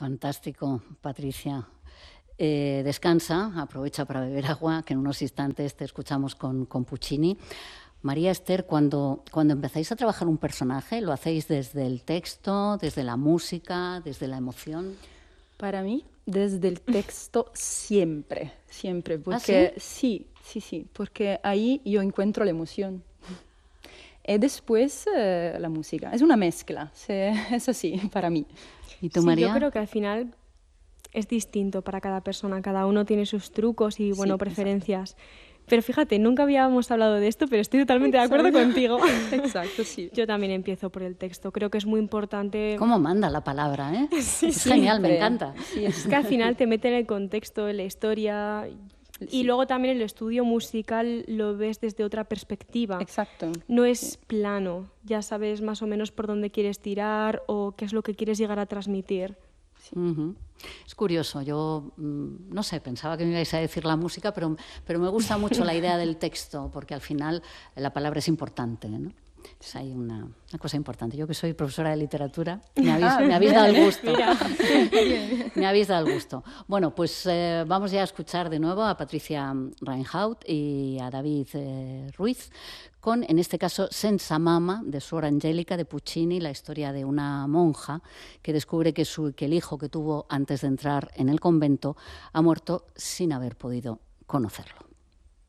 Fantástico, Patricia. Descansa, aprovecha para beber agua, que en unos instantes te escuchamos con Puccini. María Esther, cuando empezáis a trabajar un personaje, ¿lo hacéis desde el texto, desde la música, desde la emoción? Para mí, desde el texto siempre, porque sí, porque ahí yo encuentro la emoción. Y después la música. Es una mezcla, es así para mí. ¿Y tú, María? Yo creo que al final es distinto para cada persona, cada uno tiene sus trucos y, preferencias. Exacto. Pero fíjate, nunca habíamos hablado de esto, pero estoy totalmente de acuerdo contigo. Exacto, sí. Yo también empiezo por el texto, creo que es muy importante. ¿Cómo manda la palabra, eh? Sí, es genial, me encanta. Sí, es que al final te mete en el contexto, en la historia. Y luego también el estudio musical lo ves desde otra perspectiva. Exacto. No es plano, ya sabes más o menos por dónde quieres tirar o qué es lo que quieres llegar a transmitir. Sí. Es curioso, yo no sé, pensaba que me ibais a decir la música, pero me gusta mucho la idea del texto, porque al final la palabra es importante, ¿no? Es ahí una cosa importante. Yo que soy profesora de literatura, me habéis dado el gusto. Me habéis dado el gusto. Bueno, pues vamos ya a escuchar de nuevo a Patricia Reinhaupt y a David Ruiz con, en este caso, Senza Mama, de Suor Angelica, de Puccini, la historia de una monja que descubre que el hijo que tuvo antes de entrar en el convento ha muerto sin haber podido conocerlo.